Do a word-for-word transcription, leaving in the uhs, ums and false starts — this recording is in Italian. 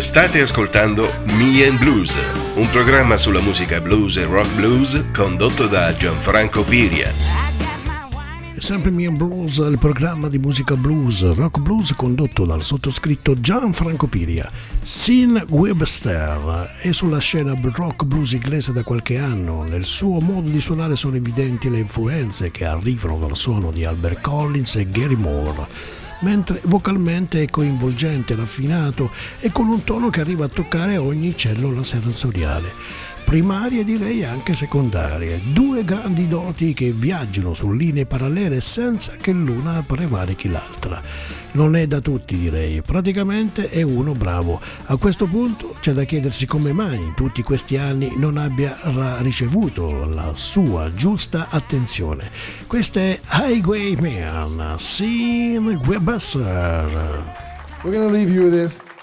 State ascoltando Me and Blues, un programma sulla musica blues e rock blues condotto da Gianfranco Piria. È sempre Me and Blues, il programma di musica blues, rock blues condotto dal sottoscritto Gianfranco Piria. Sean Webster è sulla scena rock blues inglese da qualche anno. Nel suo modo di suonare sono evidenti le influenze che arrivano dal suono di Albert Collins e Gary Moore, mentre vocalmente è coinvolgente, raffinato e con un tono che arriva a toccare ogni cellula sensoriale, primarie direi anche secondarie, due grandi doti che viaggiano su linee parallele senza che l'una prevarichi l'altra. Non è da tutti direi, praticamente è uno bravo. A questo punto c'è da chiedersi come mai in tutti questi anni non abbia ricevuto la sua giusta attenzione. Questa è Highwayman, Sean Webster. We're gonna leave you with this.